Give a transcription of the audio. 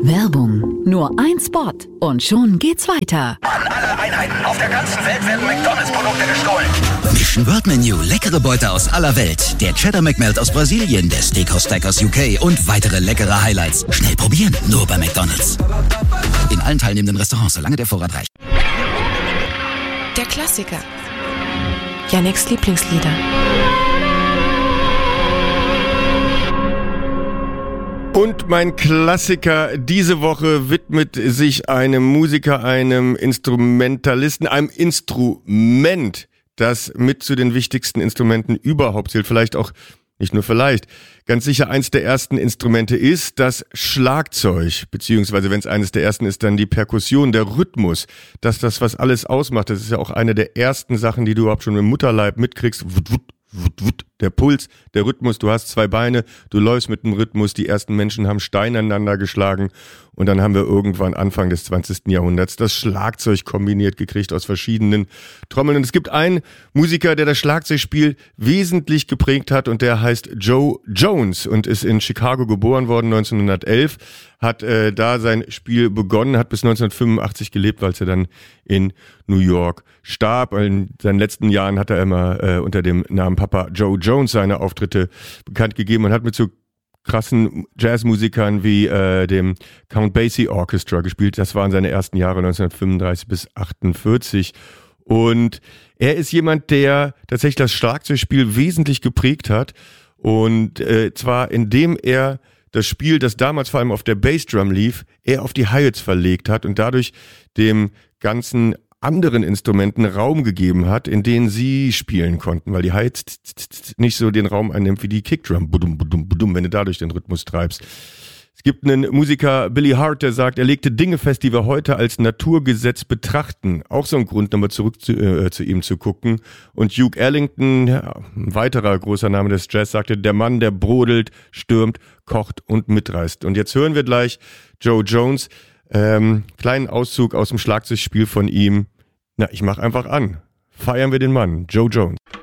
Werbung. Nur ein Spot und schon geht's weiter. An alle Einheiten auf der ganzen Welt werden McDonalds-Produkte gestohlen. Mission World Menu, leckere Beute aus aller Welt. Der Cheddar McMelt aus Brasilien, der Steakhouse Stack aus UK und weitere leckere Highlights. Schnell probieren, nur bei McDonalds. In allen teilnehmenden Restaurants, solange der Vorrat reicht. Der Klassiker. Yannicks Lieblingslieder. Und mein Klassiker diese Woche widmet sich einem Musiker, einem Instrumentalisten, einem Instrument, das mit zu den wichtigsten Instrumenten überhaupt zählt. Vielleicht auch, nicht nur vielleicht, ganz sicher eins der ersten Instrumente ist das Schlagzeug, beziehungsweise wenn es eines der ersten ist, dann die Perkussion, der Rhythmus. Das, was alles ausmacht, das ist ja auch eine der ersten Sachen, die du überhaupt schon im Mutterleib mitkriegst. Der Puls, der Rhythmus, du hast zwei Beine, du läufst mit dem Rhythmus, die ersten Menschen haben Steine aneinander geschlagen und dann haben wir irgendwann Anfang des 20. Jahrhunderts das Schlagzeug kombiniert gekriegt aus verschiedenen Trommeln. Und es gibt einen Musiker, der das Schlagzeugspiel wesentlich geprägt hat und der heißt Joe Jones und ist in Chicago geboren worden 1911, hat da sein Spiel begonnen, hat bis 1985 gelebt, weil er dann in New York starb. In seinen letzten Jahren hat er immer unter dem Namen Papa Joe Jones seine Auftritte bekannt gegeben und hat mit so krassen Jazzmusikern wie dem Count Basie Orchestra gespielt. Das waren seine ersten Jahre 1935 bis 1948. Und er ist jemand, der tatsächlich das Schlagzeugspiel wesentlich geprägt hat. Und zwar indem er das Spiel, das damals vor allem auf der Bassdrum lief, er auf die Hi-Hats verlegt hat und dadurch dem ganzen anderen Instrumenten Raum gegeben hat, in denen sie spielen konnten, weil die Hi-Hats nicht so den Raum einnimmt wie die Kickdrum, wenn du dadurch den Rhythmus treibst. Es gibt einen Musiker, Billy Hart, der sagt, er legte Dinge fest, die wir heute als Naturgesetz betrachten. Auch so ein Grund, nochmal zurück zu ihm zu gucken. Und Duke Ellington, ja, ein weiterer großer Name des Jazz, sagte, der Mann, der brodelt, stürmt, kocht und mitreißt. Und jetzt hören wir gleich Joe Jones, kleinen Auszug aus dem Schlagzeugspiel von ihm. Na, ich mach einfach an. Feiern wir den Mann, Joe Jones.